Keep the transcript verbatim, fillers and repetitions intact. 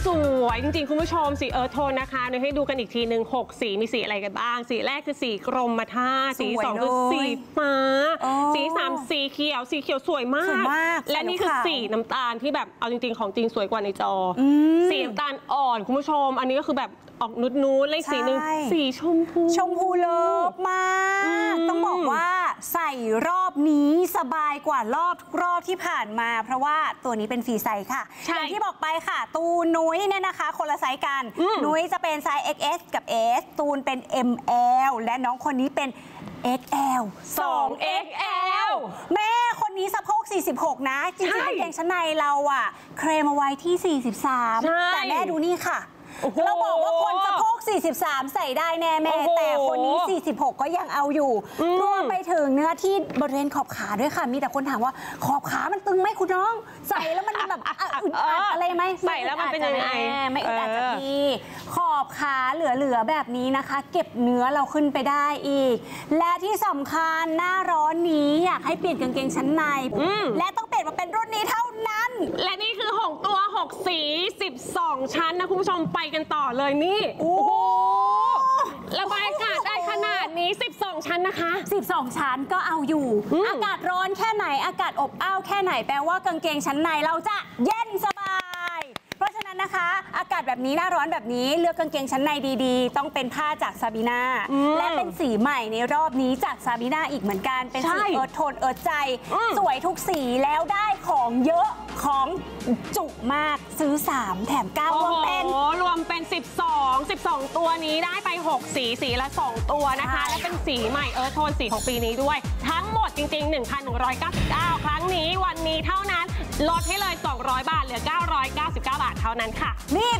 สวยจริงๆคุณผู้ชมสีเอิร์ธโทนนะคะเดี๋ยวให้ดูกันอีกทีหนึ่งหกสีมีสีอะไรกันบ้างสีแรกคือสีกรมท่าสีสองคือสีฟ้าสีสามสีเขียวสีเขียวสวยมากและนี่คือสีน้ำตาลที่แบบเอาจริงๆของจริงสวยกว่าในจอสีน้ำตาลอ่อนคุณผู้ชมอันนี้ก็คือแบบออกนุดๆเลยสีหนึ่งสีชมพูชมพูเลิฟมากต้องบอกว่าใส่รอบนี้สบายกว่ารอบรอบที่ผ่านมาเพราะว่าตัวนี้เป็นฟรีไซส์ค่ะอย่างที่บอกไปค่ะตูนนุ้ยเนี่ยนะคะคนละไซส์กันนุ้ยจะเป็นไซส์ เอ็กซ์ เอส กับ เอส ตูนเป็น เอ็ม แอล และน้องคนนี้เป็น เอ็กซ์ แอลสอง เอ็กซ์ แอลแม่คนนี้สะโพกสี่สิบหกนะจริงๆกางเกงชั้นในเราอะเคลมเอาไว้ที่สี่สิบสามแต่แม่ดูนี่ค่ะเราบอกว่าคนสะโพกสี่สิบสามใส่ได้แน่แม่แต่คนนี้สี่สิบหกก็ยังเอาอยู่รวมไปถึงเนื้อที่บริเวณขอบขาด้วยค่ะมีแต่คนถามว่าขอบขามันตึงไหมคุณน้องใส่แล้วมันแบบอึดอัดอะไรไหมใส่แล้วมันเป็นยังไงไม่อึดอัดสักทีขอบขาเหลือๆแบบนี้นะคะเก็บเนื้อเราขึ้นไปได้อีกและที่สำคัญหน้าร้อนนี้อยากให้เปลี่ยนกางเกงชั้นในและต้องเปลี่ยนมาเป็นรุ่นนี้เท่านั้นและนี่คือหกตัวหกสีสิบสองชั้นนะคุณผู้ชมไปกันต่อเลยนี่โอ้โหระบายอากาศได้ขนาดนี้สิบสองชั้นนะคะสิบสองชั้นก็เอาอยู่อากาศร้อนแค่ไหนอากาศอบอ้าวแค่ไหนแปลว่ากางเกงชั้นในเราจะเย็นสบายเพราะฉะนั้นนะคะอากาศแบบนี้หน้าร้อนแบบนี้เลือกกางเกงชั้นในดีๆต้องเป็นผ้าจากซาบีนาและเป็นสีใหม่ในรอบนี้จากซาบีนาอีกเหมือนกันเป็นสีเอิร์ธโทนเอิร์ธใจสวยทุกสีแล้วได้ของเยอะของจุมากซื้อสามแถมเก้ารวมเป็นรวมเป็นสิบสอง สิบสองตัวนี้ได้ไปหกสีสีละสองตัวนะคะและเป็นสีใหม่เอิร์ธโทนสีของปีนี้ด้วยทั้งหมดจริงๆ หนึ่งพันหนึ่งร้อยเก้าสิบเก้า ครั้งนี้วันนี้เท่านั้นลดให้เลยสองร้อยบาทเหลือเก้าร้อยเก้าสิบเก้าบาทเท่านั้นค่ะนี่